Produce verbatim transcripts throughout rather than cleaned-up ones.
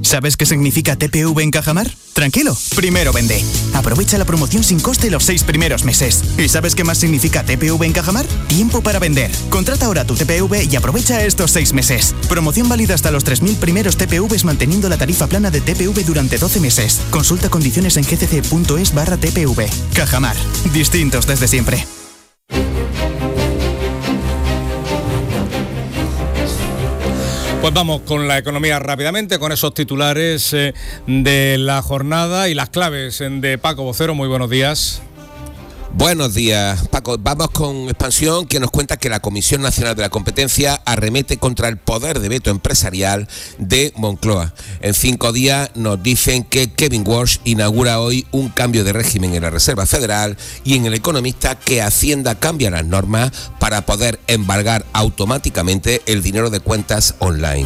¿Sabes qué significa T P V en Cajamar? Tranquilo, primero vende. Aprovecha la promoción sin coste los seis primeros meses. ¿Y sabes qué más significa T P V en Cajamar? Tiempo para vender. Contrata ahora tu T P V y aprovecha estos seis meses. Promoción válida hasta los tres mil primeros T P Vs manteniendo la tarifa plana de T P V durante doce meses. Consulta condiciones en gcc.es barra TPV. Cajamar. Distintos desde siempre. Pues vamos con la economía rápidamente, con esos titulares eh, de la jornada y las claves de Paco Vocero. Muy buenos días. Buenos días, Paco. Vamos con Expansión, que nos cuenta que la Comisión Nacional de la Competencia arremete contra el poder de veto empresarial de Moncloa. En cinco días nos dicen que Kevin Walsh inaugura hoy un cambio de régimen en la Reserva Federal y en El Economista que Hacienda cambia las normas para poder embargar automáticamente el dinero de cuentas online.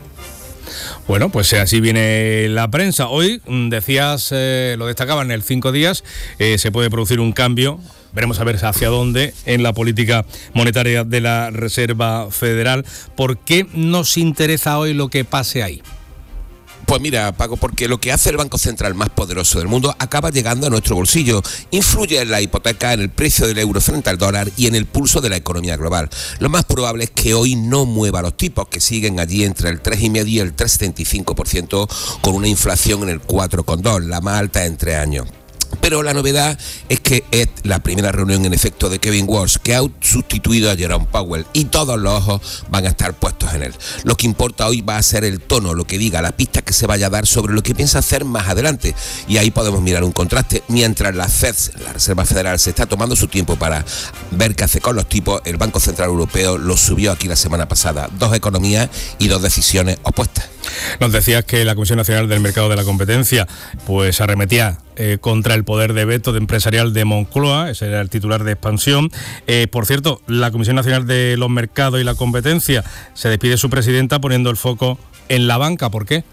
Bueno, pues así viene la prensa. Hoy, decías, eh, lo destacaba en el cinco días, eh, se puede producir un cambio, veremos a ver hacia dónde, en la política monetaria de la Reserva Federal. ¿Por qué nos interesa hoy lo que pase ahí? Pues mira, Paco, porque lo que hace el Banco Central más poderoso del mundo acaba llegando a nuestro bolsillo. Influye en la hipoteca, en el precio del euro frente al dólar y en el pulso de la economía global. Lo más probable es que hoy no mueva los tipos, que siguen allí entre el tres coma cinco y el tres coma setenta y cinco por ciento, con una inflación en el cuatro coma dos, la más alta en tres años. Pero la novedad es que es la primera reunión en efecto de Kevin Walsh, que ha sustituido a Jerome Powell, y todos los ojos van a estar puestos en él. Lo que importa hoy va a ser el tono, lo que diga, la pista que se vaya a dar sobre lo que piensa hacer más adelante. Y ahí podemos mirar un contraste. Mientras la Fed, la Reserva Federal, se está tomando su tiempo para ver qué hace con los tipos, el Banco Central Europeo lo subió aquí la semana pasada. Dos economías y dos decisiones opuestas. Nos decías que la Comisión Nacional del Mercado de la Competencia pues arremetía eh, contra el poder de veto de empresarial de Moncloa, ese era el titular de Expansión. Eh, por cierto, la Comisión Nacional de los Mercados y la Competencia se despide su presidenta poniendo el foco en la banca. ¿Por qué?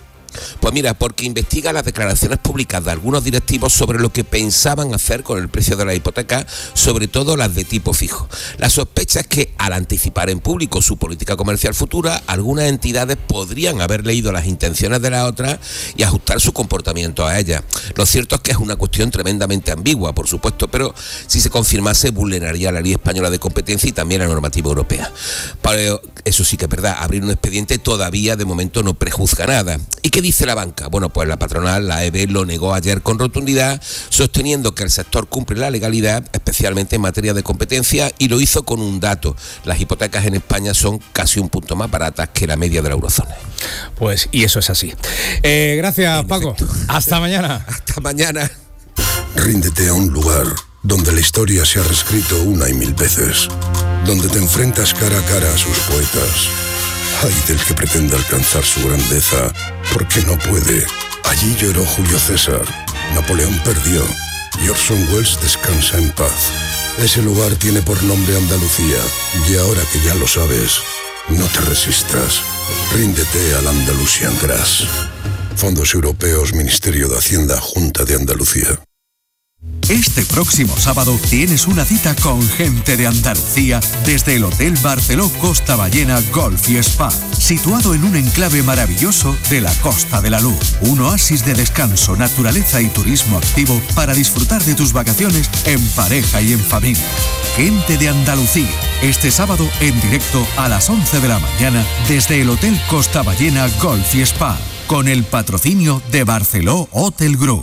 Pues mira, porque investiga las declaraciones públicas de algunos directivos sobre lo que pensaban hacer con el precio de la hipoteca, sobre todo las de tipo fijo. La sospecha es que al anticipar en público su política comercial futura, algunas entidades podrían haber leído las intenciones de las otras y ajustar su comportamiento a ellas. Lo cierto es que es una cuestión tremendamente ambigua, por supuesto, pero si se confirmase vulneraría la ley española de competencia y también la normativa europea. Pero eso sí que es verdad, abrir un expediente todavía de momento no prejuzga nada. ¿Y qué dice la banca? Bueno, pues la patronal, la E B, lo negó ayer con rotundidad, sosteniendo que el sector cumple la legalidad, especialmente en materia de competencia, y lo hizo con un dato. Las hipotecas en España son casi un punto más baratas que la media de la eurozona. Pues, y eso es así. Eh, gracias, en Paco. Efecto. Hasta mañana. Hasta mañana. Ríndete a un lugar donde la historia se ha reescrito una y mil veces, donde te enfrentas cara a cara a sus poetas. Ay del que pretenda alcanzar su grandeza, porque no puede. Allí lloró Julio César, Napoleón perdió, y Orson Welles descansa en paz. Ese lugar tiene por nombre Andalucía, y ahora que ya lo sabes, no te resistas. Ríndete al Andalusian Grass. Fondos Europeos, Ministerio de Hacienda, Junta de Andalucía. Este próximo sábado tienes una cita con gente de Andalucía desde el Hotel Barceló Costa Ballena Golf y Spa, situado en un enclave maravilloso de la Costa de la Luz. Un oasis de descanso, naturaleza y turismo activo para disfrutar de tus vacaciones en pareja y en familia. Gente de Andalucía, este sábado en directo a las once de la mañana desde el Hotel Costa Ballena Golf y Spa, con el patrocinio de Barceló Hotel Group.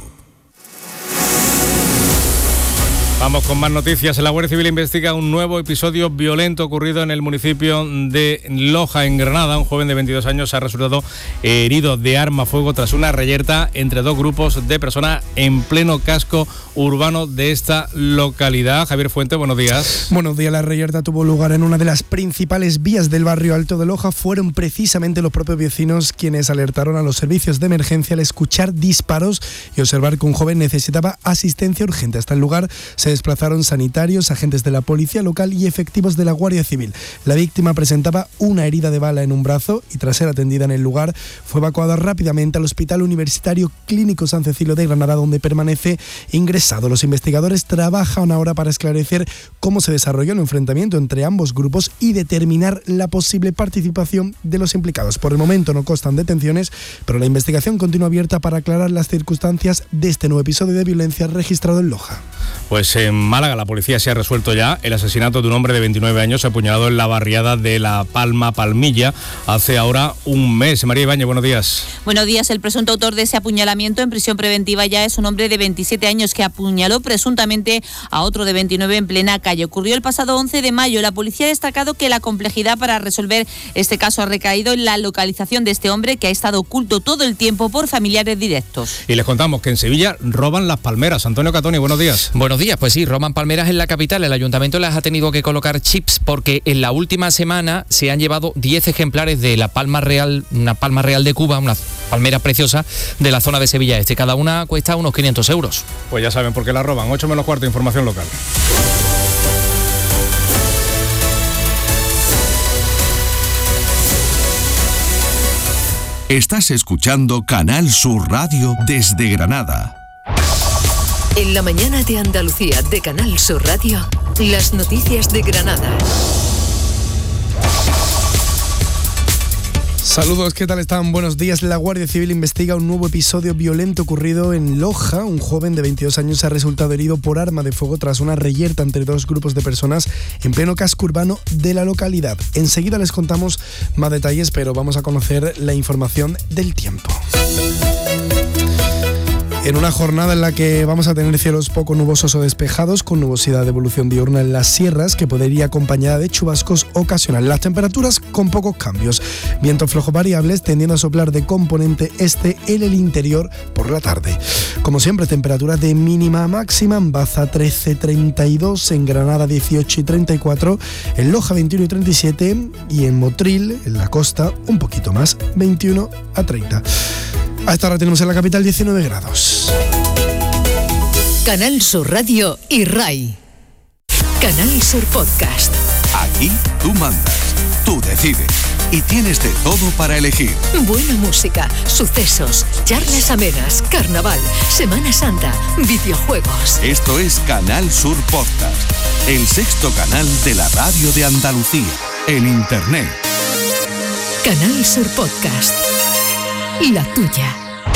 Vamos con más noticias. La Guardia Civil investiga un nuevo episodio violento ocurrido en el municipio de Loja, en Granada. Un joven de veintidós años ha resultado herido de arma a fuego tras una reyerta entre dos grupos de personas en pleno casco urbano de esta localidad. Javier Fuente, buenos días. Buenos días. La reyerta tuvo lugar en una de las principales vías del barrio Alto de Loja. Fueron precisamente los propios vecinos quienes alertaron a los servicios de emergencia al escuchar disparos y observar que un joven necesitaba asistencia urgente. Hasta el lugar se desplazaron sanitarios, agentes de la policía local y efectivos de la Guardia Civil. La víctima presentaba una herida de bala en un brazo y tras ser atendida en el lugar fue evacuada rápidamente al Hospital Universitario Clínico San Cecilio de Granada, donde permanece ingresado. Los investigadores trabajan ahora para esclarecer cómo se desarrolló el enfrentamiento entre ambos grupos y determinar la posible participación de los implicados. Por el momento no constan detenciones, pero la investigación continúa abierta para aclarar las circunstancias de este nuevo episodio de violencia registrado en Loja. Pues en Málaga la policía se ha resuelto ya el asesinato de un hombre de veintinueve años apuñalado en la barriada de La Palma Palmilla hace ahora un mes. María Ibáñez, buenos días. Buenos días. El presunto autor de ese apuñalamiento en prisión preventiva ya es un hombre de veintisiete años que apuñaló presuntamente a otro de veintinueve en plena calle. Ocurrió el pasado once de mayo. La policía ha destacado que la complejidad para resolver este caso ha recaído en la localización de este hombre, que ha estado oculto todo el tiempo por familiares directos. Y les contamos que en Sevilla roban las palmeras. Antonio Catoni, buenos días. Buenos días, pues sí, roban palmeras en la capital. El ayuntamiento les ha tenido que colocar chips porque en la última semana se han llevado diez ejemplares de la palma real, una palma real de Cuba, una palmera preciosa de la zona de Sevilla Este. Cada una cuesta unos quinientos euros. Pues ya saben por qué la roban. ocho menos cuarto, información local. Estás escuchando Canal Sur Radio desde Granada. En la mañana de Andalucía de Canal Sur Radio, las noticias de Granada. Saludos, ¿qué tal están? Buenos días. La Guardia Civil investiga un nuevo episodio violento ocurrido en Loja. Un joven de veintidós años ha resultado herido por arma de fuego tras una reyerta entre dos grupos de personas en pleno casco urbano de la localidad. Enseguida les contamos más detalles, pero vamos a conocer la información del tiempo. En una jornada en la que vamos a tener cielos poco nubosos o despejados, con nubosidad de evolución diurna en las sierras, que podría ir acompañada de chubascos ocasionales. Las temperaturas con pocos cambios. Vientos flojos variables tendiendo a soplar de componente este en el interior por la tarde. Como siempre, temperaturas de mínima a máxima. En Baza trece treinta y dos, en Granada dieciocho y treinta y cuatro, en Loja veintiuno y treinta y siete y en Motril, en la costa, un poquito más, veintiuno a treinta. A esta hora tenemos en la capital diecinueve grados. Canal Sur Radio y R A I. Canal Sur Podcast. Aquí tú mandas, tú decides y tienes de todo para elegir. Buena música, sucesos, charlas amenas, carnaval, Semana Santa, videojuegos. Esto es Canal Sur Podcast, el sexto canal de la radio de Andalucía, en Internet. Canal Sur Podcast. La tuya.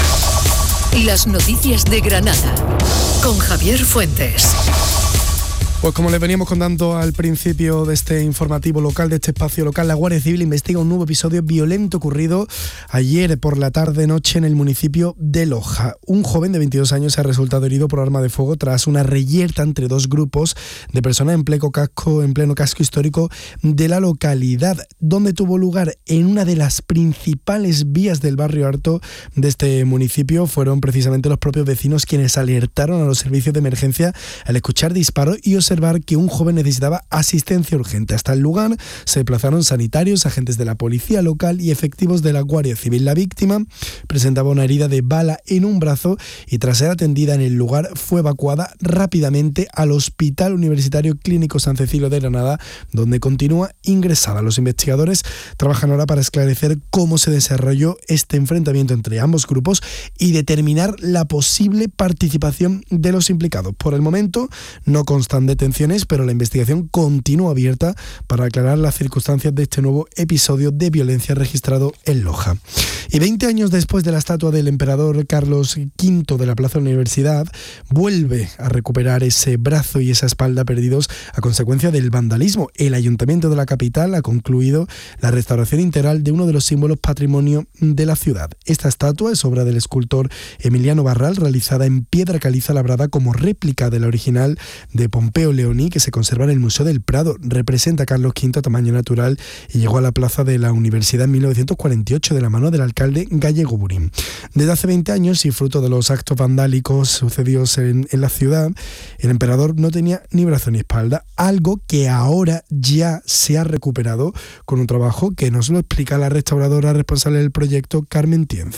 Las noticias de Granada, con Javier Fuentes. Pues como les veníamos contando al principio de este informativo local, de este espacio local, la Guardia Civil investiga un nuevo episodio violento ocurrido ayer por la tarde-noche en el municipio de Loja. Un joven de veintidós años ha resultado herido por arma de fuego tras una reyerta entre dos grupos de personas en pleno casco, en pleno casco histórico de la localidad, donde tuvo lugar en una de las principales vías del barrio Alto de este municipio. Fueron precisamente los propios vecinos quienes alertaron a los servicios de emergencia al escuchar disparos y observar que un joven necesitaba asistencia urgente. Hasta el lugar se desplazaron sanitarios, agentes de la policía local y efectivos de la Guardia Civil. La víctima presentaba una herida de bala en un brazo y tras ser atendida en el lugar fue evacuada rápidamente al Hospital Universitario Clínico San Cecilio de Granada, donde continúa ingresada. Los investigadores trabajan ahora para esclarecer cómo se desarrolló este enfrentamiento entre ambos grupos y determinar la posible participación de los implicados. Por el momento no constan detenciones, pero la investigación continúa abierta para aclarar las circunstancias de este nuevo episodio de violencia registrado en Loja. Y veinte años después de la estatua del emperador Carlos quinto de la Plaza de la Universidad, vuelve a recuperar ese brazo y esa espalda perdidos a consecuencia del vandalismo. El Ayuntamiento de la capital ha concluido la restauración integral de uno de los símbolos patrimonio de la ciudad. Esta estatua es obra del escultor Emiliano Barral, realizada en piedra caliza labrada como réplica de la original de Pompeo Leoni, que se conserva en el Museo del Prado. Representa a Carlos quinto a tamaño natural y llegó a la plaza de la Universidad en mil novecientos cuarenta y ocho de la mano del alcalde Gallego Burín. Desde hace veinte años y fruto de los actos vandálicos sucedidos en, en la ciudad, el emperador no tenía ni brazo ni espalda, algo que ahora ya se ha recuperado con un trabajo que nos lo explica la restauradora responsable del proyecto, Carmen Tienza.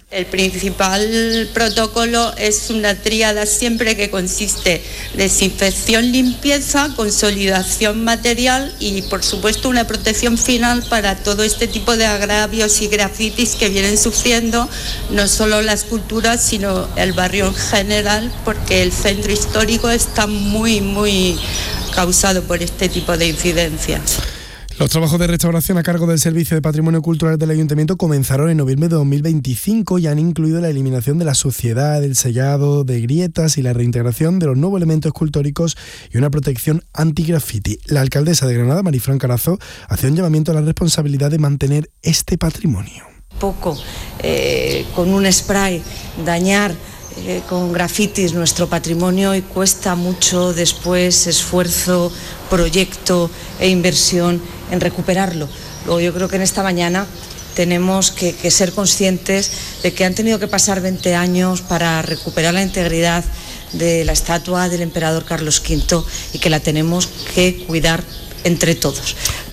El principal protocolo es una tríada siempre que consiste desinfección, limpieza, consolidación material y por supuesto una protección final para todo este tipo de agravios y grafitis que vienen sufriendo no solo las culturas sino el barrio en general, porque el centro histórico está muy muy causado por este tipo de incidencias. Los trabajos de restauración a cargo del Servicio de Patrimonio Cultural del Ayuntamiento comenzaron en noviembre de dos mil veinticinco y han incluido la eliminación de la suciedad, el sellado de grietas y la reintegración de los nuevos elementos escultóricos y una protección anti-graffiti. La alcaldesa de Granada, Marifran Carazo, hace un llamamiento a la responsabilidad de mantener este patrimonio. Poco, eh, con un spray, dañar eh, con grafitis nuestro patrimonio y cuesta mucho después esfuerzo, proyecto e inversión en recuperarlo. Luego yo creo que en esta mañana tenemos que, que ser conscientes de que han tenido que pasar veinte años para recuperar la integridad de la estatua del emperador Carlos quinto y que la tenemos que cuidar entre todos.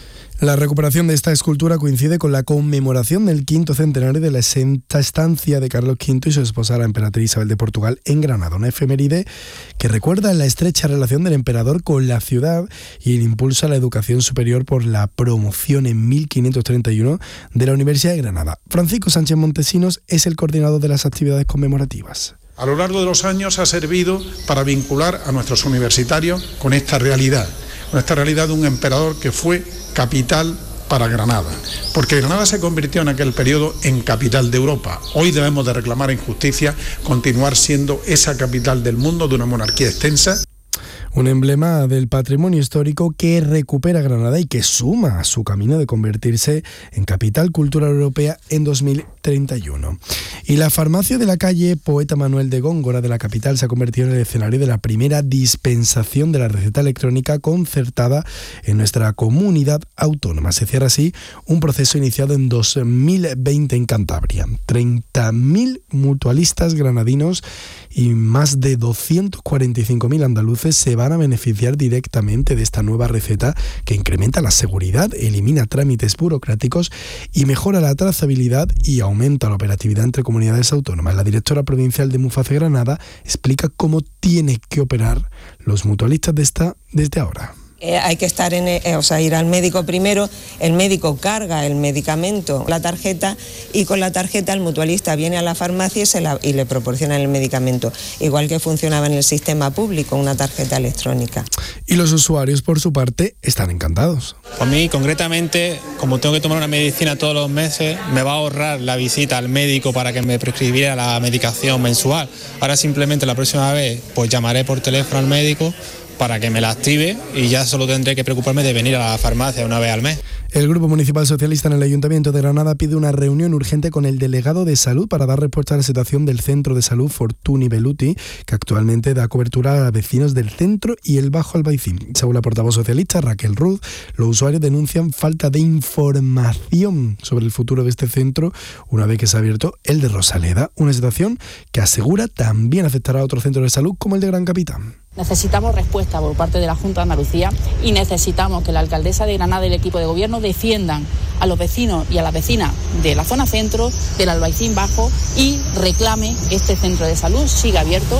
La recuperación de esta escultura coincide con la conmemoración del quinto centenario de la sexta estancia de Carlos quinto y su esposa, la emperatriz Isabel de Portugal, en Granada. Una efeméride que recuerda la estrecha relación del emperador con la ciudad y el impulso a la educación superior por la promoción en mil quinientos treinta y uno de la Universidad de Granada. Francisco Sánchez Montesinos es el coordinador de las actividades conmemorativas. A lo largo de los años ha servido para vincular a nuestros universitarios con esta realidad, con esta realidad de un emperador que fue capital para Granada, porque Granada se convirtió en aquel periodo en capital de Europa. Hoy debemos de reclamar en justicia continuar siendo esa capital del mundo de una monarquía extensa. Un emblema del patrimonio histórico que recupera Granada y que suma a su camino de convertirse en capital cultural europea en dos mil treinta y uno. Y la farmacia de la calle Poeta Manuel de Góngora de la capital se ha convertido en el escenario de la primera dispensación de la receta electrónica concertada en nuestra comunidad autónoma. Se cierra así un proceso iniciado en dos mil veinte en Cantabria. treinta mil mutualistas granadinos y más de doscientos cuarenta y cinco mil andaluces se van a beneficiar directamente de esta nueva receta que incrementa la seguridad, elimina trámites burocráticos y mejora la trazabilidad y aumenta la operatividad entre comunidades autónomas. La directora provincial de Muface Granada explica cómo tiene que operar los mutualistas de esta desde ahora. Eh, hay que estar en, eh, o sea, ir al médico primero, el médico carga el medicamento, la tarjeta, y con la tarjeta el mutualista viene a la farmacia y, se la, y le proporcionan el medicamento, igual que funcionaba en el sistema público, una tarjeta electrónica. Y los usuarios, por su parte, están encantados. A mí, concretamente, como tengo que tomar una medicina todos los meses, me va a ahorrar la visita al médico para que me prescribiera la medicación mensual. Ahora simplemente la próxima vez, pues llamaré por teléfono al médico para que me la active y ya solo tendré que preocuparme de venir a la farmacia una vez al mes. El Grupo Municipal Socialista en el Ayuntamiento de Granada pide una reunión urgente con el delegado de Salud para dar respuesta a la situación del Centro de Salud Fortuny Beluti, que actualmente da cobertura a vecinos del centro y el Bajo Albaicín. Según la portavoz socialista Raquel Ruz, los usuarios denuncian falta de información sobre el futuro de este centro una vez que se ha abierto el de Rosaleda, una situación que asegura también afectará a otros centros de salud como el de Gran Capitán. Necesitamos respuesta por parte de la Junta de Andalucía y necesitamos que la alcaldesa de Granada y el equipo de gobierno defiendan a los vecinos y a las vecinas de la zona centro, del Albaicín Bajo, y reclame que este centro de salud siga abierto.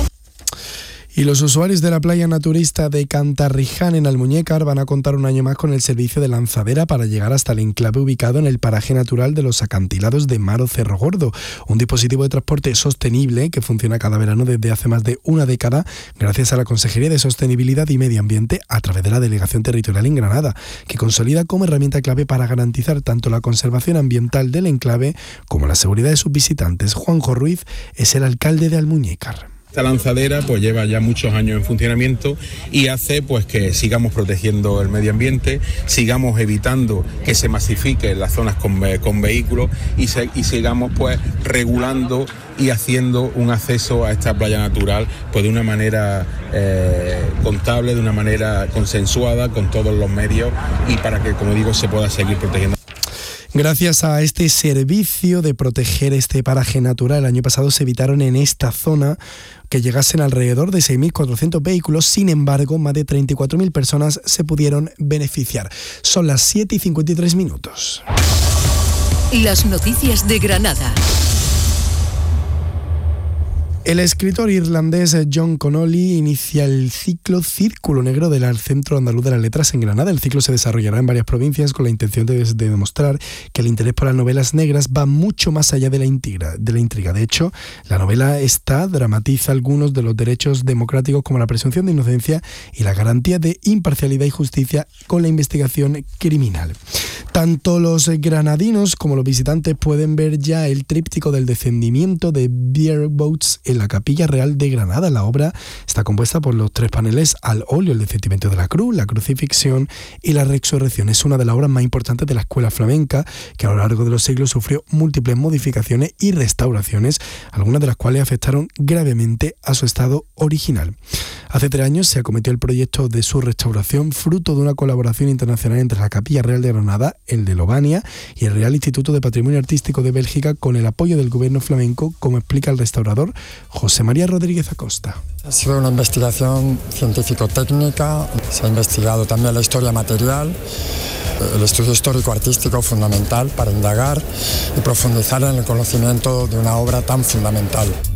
Y los usuarios de la playa naturista de Cantarriján en Almuñécar van a contar un año más con el servicio de lanzadera para llegar hasta el enclave ubicado en el paraje natural de los acantilados de Mar o Cerro Gordo, un dispositivo de transporte sostenible que funciona cada verano desde hace más de una década gracias a la Consejería de Sostenibilidad y Medio Ambiente a través de la Delegación Territorial en Granada, que consolida como herramienta clave para garantizar tanto la conservación ambiental del enclave como la seguridad de sus visitantes. Juanjo Ruiz es el alcalde de Almuñécar. Esta lanzadera pues lleva ya muchos años en funcionamiento y hace pues que sigamos protegiendo el medio ambiente, sigamos evitando que se masifique en las zonas con, con vehículos y, se, y sigamos pues regulando y haciendo un acceso a esta playa natural pues de una manera eh, contable, de una manera consensuada con todos los medios y para que, como digo, se pueda seguir protegiendo. Gracias a este servicio de proteger este paraje natural, el año pasado se evitaron en esta zona que llegasen alrededor de seis mil cuatrocientos vehículos. Sin embargo, más de treinta y cuatro mil personas se pudieron beneficiar. Son las siete y cincuenta y tres minutos. Las noticias de Granada. El escritor irlandés John Connolly inicia el ciclo Círculo Negro del Centro Andaluz de las Letras en Granada. El ciclo se desarrollará en varias provincias con la intención de, de demostrar que el interés por las novelas negras va mucho más allá de la, intriga, de la intriga. De hecho, la novela esta dramatiza algunos de los derechos democráticos como la presunción de inocencia y la garantía de imparcialidad y justicia con la investigación criminal. Tanto los granadinos como los visitantes pueden ver ya el tríptico del descendimiento de Beer Boats en la Capilla Real de Granada. La obra está compuesta por los tres paneles al óleo: el descendimiento de la cruz, la crucifixión y la resurrección. Es una de las obras más importantes de la escuela flamenca, que a lo largo de los siglos sufrió múltiples modificaciones y restauraciones, algunas de las cuales afectaron gravemente a su estado original. Hace tres años se acometió el proyecto de su restauración, fruto de una colaboración internacional entre la Capilla Real de Granada, el de Lobania y el Real Instituto de Patrimonio Artístico de Bélgica, con el apoyo del gobierno flamenco, como explica el restaurador José María Rodríguez Acosta. Ha sido una investigación científico-técnica, se ha investigado también la historia material, el estudio histórico-artístico fundamental para indagar y profundizar en el conocimiento de una obra tan fundamental.